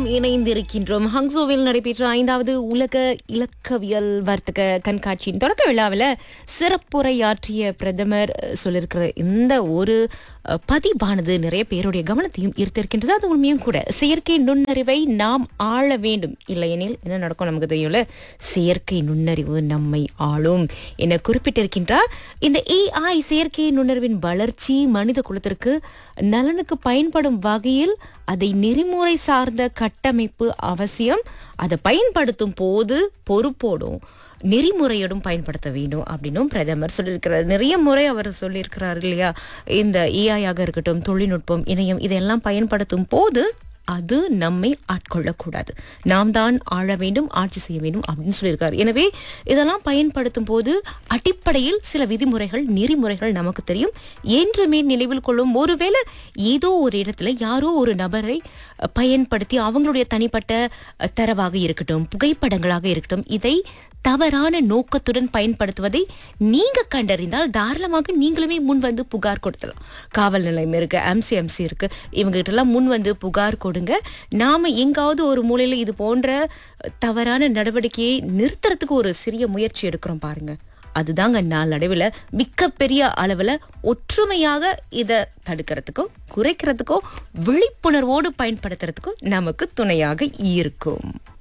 இணைந்திருக்கின்றோம். ஹங்சோவில் நடைபெற்ற 5வது உலக இலக்கவியல் வர்த்தக கண்காட்சியின் தொடக்க விழாவில் சிறப்புரையாற்றிய பிரதமர் சொல்லியிருக்கிற இந்த ஒரு பதிவானது நிறைய பேருடைய கவனத்தையும் ஈர்த்திருக்கின்றது. அது உண்மையும் கூட. செயற்கை நுண்ணறிவை நாம் ஆள வேண்டும், இல்லையெனில் என்ன நடக்கும் நமக்கு தெரியும்ல. செயற்கை நுண்ணறிவு நம்மை ஆளும் என குறிப்பிட்டிருக்கின்றார். இந்த AI செயற்கை நுண்ணறிவின் வளர்ச்சி மனித குலத்திற்கு நலனுக்கு பயன்படும் வகையில் அதை நெறிமுறை சார்ந்த கட்டமைப்பு அவசியம். அதை பயன்படுத்தும் போது பொறுப்போடும் நெறிமுறையோடும் பயன்படுத்த வேண்டும் அப்படின்னும் பிரதமர் சொல்லியிருக்கிறார். நிறைய முறை அவர் சொல்லியிருக்கிறார் இல்லையா. இந்த AI ஆக இருக்கட்டும், தொழில்நுட்பம், இணையம், இதெல்லாம் பயன்படுத்தும் போது அது நம்மை ஆட்கொள்ளக்கூடாது, நாம் தான் ஆள வேண்டும், ஆட்சி செய்ய வேண்டும் அப்படின்னு சொல்லியிருக்காரு. எனவே இதெல்லாம் பயன்படுத்தும் போது அடிப்படையில் சில விதிமுறைகள், நெறிமுறைகள் நமக்கு தெரியும் என்றுமே நினைவில் கொள்ளும். ஒருவேளை ஏதோ ஒரு இடத்துல யாரோ ஒரு நபரை பயன்படுத்தி அவங்களுடைய தனிப்பட்ட தரவாக இருக்கட்டும், புகைப்படங்களாக இருக்கட்டும், இதை தவறான நோக்கத்துடன் பயன்படுத்துவதை நீங்க கண்டறிந்தால் தாராளமாக நீங்களுமே முன் வந்து புகார் கொடுக்கலாம். காவல் நிலையம் இருக்கு, MCMC இருக்கு, இவங்க கிட்ட எல்லாம் முன் வந்து புகார் கொடுங்க. நாம எங்காவது ஒரு மூலையில இது போன்ற தவறான நடவடிக்கையை நிறுத்துறதுக்கு ஒரு சிறிய முயற்சி எடுக்கிறோம் பாருங்க. அதுதாங்க நாளடைவில் மிகப்பெரிய அளவில் ஒற்றுமையாக இதை தடுக்கிறதுக்கும் குறைக்கிறதுக்கும் விழிப்புணர்வோடு பயன்படுத்துறதுக்கும் நமக்கு துணையாக இருக்கும்.